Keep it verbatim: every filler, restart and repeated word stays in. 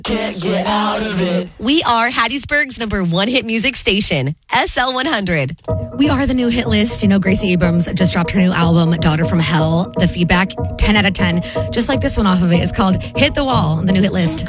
Can't get out of it. We are Hattiesburg's number one hit music station, S L one hundred. We are the new hit list. You know, Gracie Abrams just dropped her new album, Daughter from Hell. The feedback, ten out of ten. Just like this one off of it. It's called Hit the Wall, the new hit list.